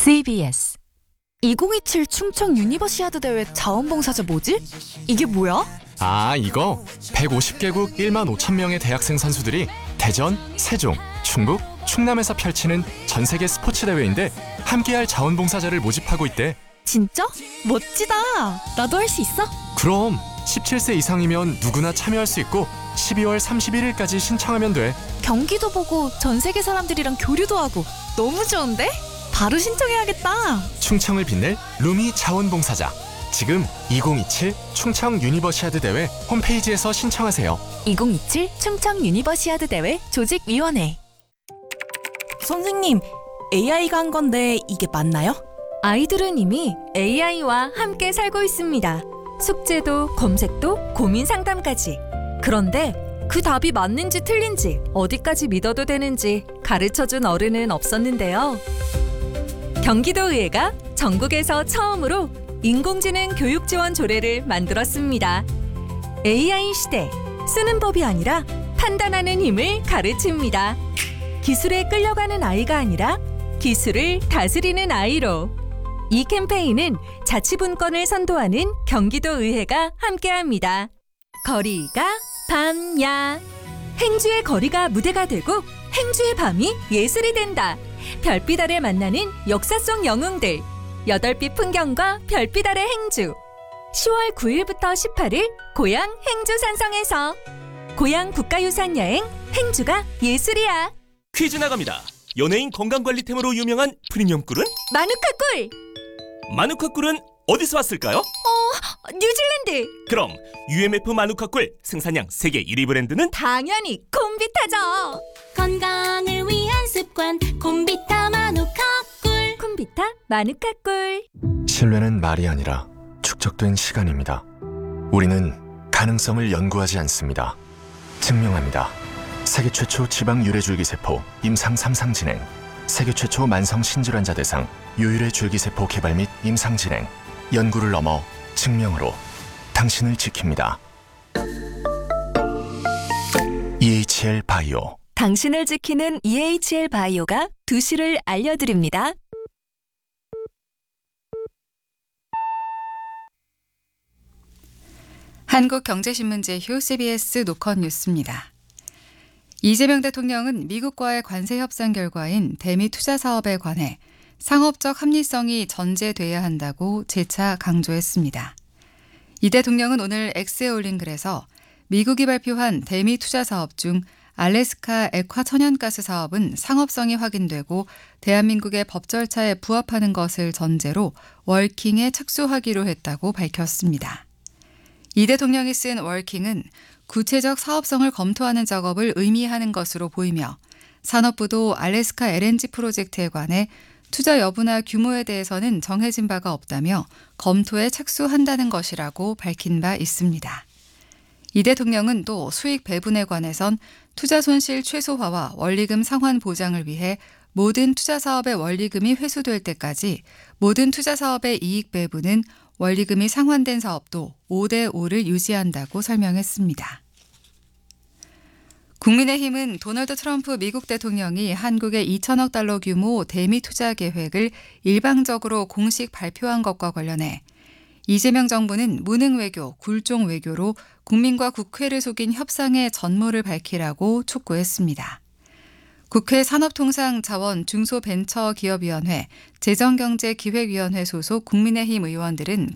CBS 2027 충청 유니버시아드 대회 자원봉사자 뭐지? 이게 뭐야? 아, 이거 150개국 1만 5천 명의 대학생 선수들이 대전, 세종, 충북, 충남에서 펼치는 전 세계 스포츠 대회인데 함께할 자원봉사자를 모집하고 있대. 진짜? 멋지다. 나도 할 수 있어? 그럼 17세 이상이면 누구나 참여할 수 있고 12월 31일까지 신청하면 돼. 경기도 보고 전 세계 사람들이랑 교류도 하고 너무 좋은데? 바로 신청해야겠다. 충청을 빛낼 루미 자원봉사자. 지금 2027 충청 유니버시아드 대회 홈페이지에서 신청하세요. 2027 충청 유니버시아드 대회 조직위원회. 선생님, AI가 한 건데 이게 맞나요? 아이들은 이미 AI와 함께 살고 있습니다. 숙제도 검색도 고민 상담까지. 그런데 그 답이 맞는지 틀린지 어디까지 믿어도 되는지 가르쳐준 어른은 없었는데요. 경기도의회가 전국에서 처음으로 인공지능 교육 지원 조례를 만들었습니다. AI 시대, 쓰는 법이 아니라 판단하는 힘을 가르칩니다. 기술에 끌려가는 아이가 아니라 기술을 다스리는 아이로. 이 캠페인은 자치분권을 선도하는 경기도의회가 함께합니다. 거리가 밤야. 행주의 거리가 무대가 되고 행주의 밤이 예술이 된다. 별빛 아래 만나는 역사 속 영웅들. 8빛 풍경과 별빛 아래 행주. 10월 9일부터 18일 고향 행주 산성에서. 고향 국가유산 여행 행주가 예술이야. 퀴즈 나갑니다. 연예인 건강관리템으로 유명한 프리미엄 꿀은? 마누카 꿀. 마누카 꿀은 어디서 왔을까요? 뉴질랜드. 그럼 UMF 마누카 꿀 생산량 세계 1위 브랜드는? 당연히 콤비타죠. 건강을 위한 습관 콤비타 마누카 꿀. 콤비타 마누카 꿀. 신뢰는 말이 아니라 축적된 시간입니다. 우리는 가능성을 연구하지 않습니다. 증명합니다. 세계 최초 지방 유래줄기세포 임상 3상 진행, 세계 최초 만성 신질환자 대상 유유래 줄기세포 개발 및 임상 진행, 연구를 넘어 증명으로 당신을 지킵니다. EHL 바이오. 당신을 지키는 EHL 바이오가 2시를 알려드립니다. 한국경제신문 제휴 CBS 노컷 뉴스입니다. 이재명 대통령은 미국과의 관세 협상 결과인 대미 투자 사업에 관해 상업적 합리성이 전제돼야 한다고 재차 강조했습니다. 이 대통령은 오늘 X에 올린 글에서 미국이 발표한 대미 투자 사업 중 알래스카 액화 천연가스 사업은 상업성이 확인되고 대한민국의 법 절차에 부합하는 것을 전제로 월킹에 착수하기로 했다고 밝혔습니다. 이 대통령이 쓴 월킹은 구체적 사업성을 검토하는 작업을 의미하는 것으로 보이며 산업부도 알래스카 LNG 프로젝트에 관해 투자 여부나 규모에 대해서는 정해진 바가 없다며 검토에 착수한다는 것이라고 밝힌 바 있습니다. 이 대통령은 또 수익 배분에 관해선 투자 손실 최소화와 원리금 상환 보장을 위해 모든 투자 사업의 원리금이 회수될 때까지 모든 투자 사업의 이익 배분은 원리금이 상환된 사업도 5대5를 유지한다고 설명했습니다. 국민의힘은 도널드 트럼프 미국 대통령이 한국의 2천억 달러 규모 대미 투자 계획을 일방적으로 공식 발표한 것과 관련해 이재명 정부는 무능 외교, 굴종 외교로 국민과 국회를 속인 협상의 전모를 밝히라고 촉구했습니다. 국회 산업통상자원 중소벤처기업위원회, 재정경제기획위원회 소속 국민의힘 의원들은